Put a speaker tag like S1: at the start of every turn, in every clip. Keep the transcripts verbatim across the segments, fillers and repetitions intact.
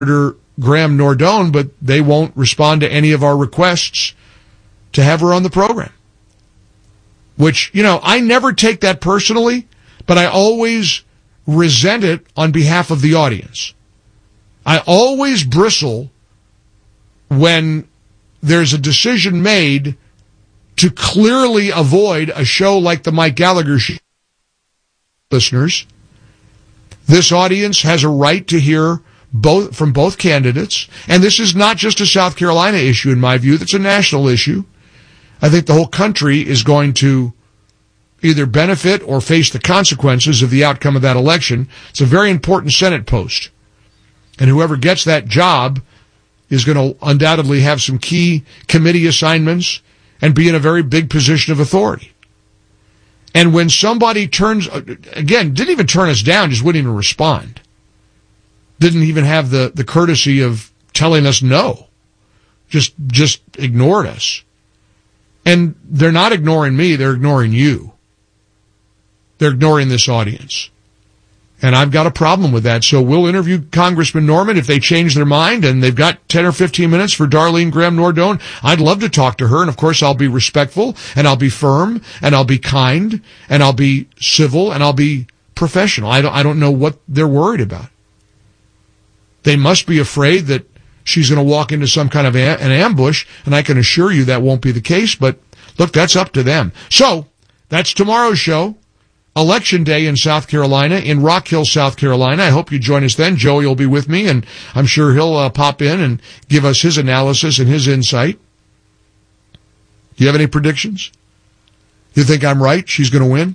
S1: Graham Nordone, but they won't respond to any of our requests to have her on the program. Which, you know, I never take that personally, but I always resent it on behalf of the audience. I always bristle when there's a decision made to clearly avoid a show like the Mike Gallagher show. Listeners, this audience has a right to hear both from both candidates, and this is not just a South Carolina issue, in my view. That's a national issue. I think the whole country is going to either benefit or face the consequences of the outcome of that election. It's a very important Senate post. And whoever gets that job is going to undoubtedly have some key committee assignments and be in a very big position of authority. And when somebody turns, again, didn't even turn us down, just wouldn't even respond. Didn't even have the, the courtesy of telling us no. Just, just ignored us. And they're not ignoring me, they're ignoring you. They're ignoring this audience. And I've got a problem with that. So we'll interview Congressman Norman if they change their mind, and they've got ten or fifteen minutes for Darlene Graham Nordone. I'd love to talk to her, and of course I'll be respectful, and I'll be firm, and I'll be kind, and I'll be civil, and I'll be professional. I don't, I don't know what they're worried about. They must be afraid that she's going to walk into some kind of a- an ambush, and I can assure you that won't be the case, but look, that's up to them. So, that's tomorrow's show. Election Day in South Carolina, in Rock Hill, South Carolina. I hope you join us then. Joey will be with me, and I'm sure he'll uh, pop in and give us his analysis and his insight. Do you have any predictions? You think I'm right? She's going to win?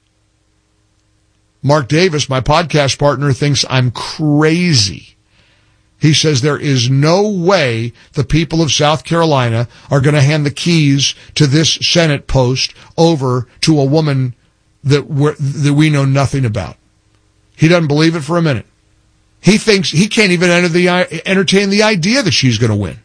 S1: Mark Davis, my podcast partner, thinks I'm crazy. He says there is no way the people of South Carolina are going to hand the keys to this Senate post over to a woman that we're, that we know nothing about. He doesn't believe it for a minute. He thinks he can't even enter the, entertain the idea that she's going to win.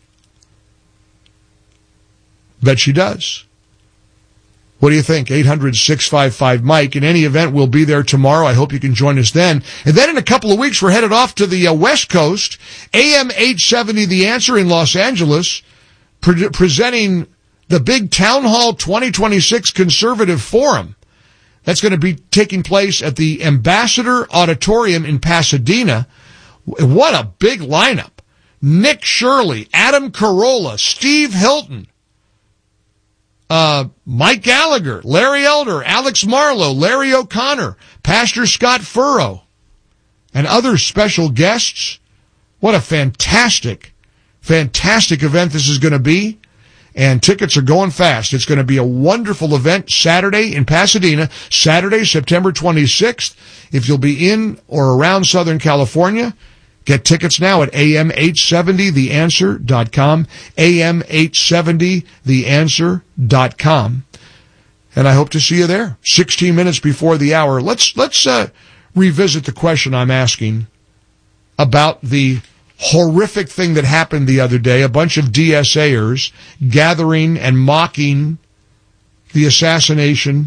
S1: Bet she does. What do you think? eight hundred, six five five, Mike. In any event, we'll be there tomorrow. I hope you can join us then. And then in a couple of weeks, we're headed off to the uh, West Coast. A M eight seventy, The Answer in Los Angeles, pre- presenting the big Town Hall twenty twenty-six Conservative Forum. That's going to be taking place at the Ambassador Auditorium in Pasadena. What a big lineup. Nick Shirley, Adam Carolla, Steve Hilton, uh, Mike Gallagher, Larry Elder, Alex Marlowe, Larry O'Connor, Pastor Scott Furrow, and other special guests. What a fantastic, fantastic event this is going to be. And tickets are going fast. It's going to be a wonderful event Saturday in Pasadena, Saturday, September twenty-sixth. If you'll be in or around Southern California, get tickets now at A M eight seventy the answer dot com, A M eight seventy the answer dot com. And I hope to see you there. sixteen minutes before the hour. Let's, let's, uh, revisit the question I'm asking about the horrific thing that happened the other day. A bunch of D S A-ers gathering and mocking the assassination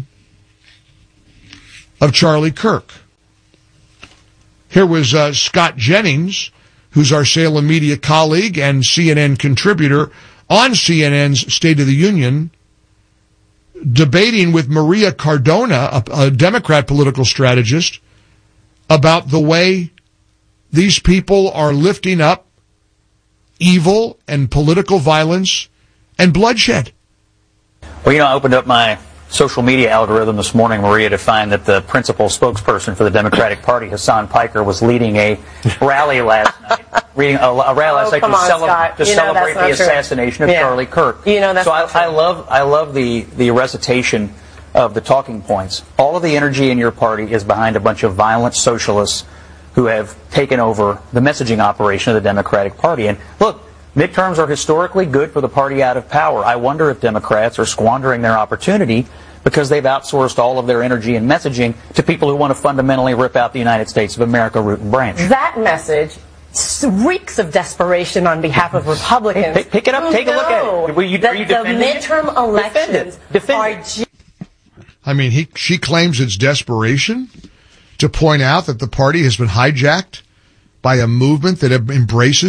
S1: of Charlie Kirk. Here was uh, Scott Jennings, who's our Salem media colleague and C N N contributor on C N N's State of the Union, debating with Maria Cardona, a, a Democrat political strategist, about the way these people are lifting up evil and political violence and bloodshed.
S2: Well, you know, I opened up my social media algorithm this morning, Maria, to find that the principal spokesperson for the Democratic Party, Hassan Piker, was leading a rally last night, reading a, a rally last
S3: oh,
S2: night to,
S3: on,
S2: cele- to celebrate the assassination of
S3: yeah.
S2: Charlie Kirk.
S3: You know, that's
S2: so I,
S3: not true.
S2: I love, I love the the recitation of the talking points. All of the energy in your party is behind a bunch of violent socialists who have taken over the messaging operation of the Democratic Party. And look, midterms are historically good for the party out of power. I wonder if Democrats are squandering their opportunity because they've outsourced all of their energy and messaging to people who want to fundamentally rip out the United States of America root and branch.
S3: That message reeks of desperation on behalf of Republicans.
S2: Pick, pick it up, take a look at it. Will you,
S3: that
S2: are you
S3: the midterm
S2: it?
S3: elections
S2: Defend it. Defend
S3: are...
S1: I mean, he, she claims it's desperation to point out that the party has been hijacked by a movement that embraces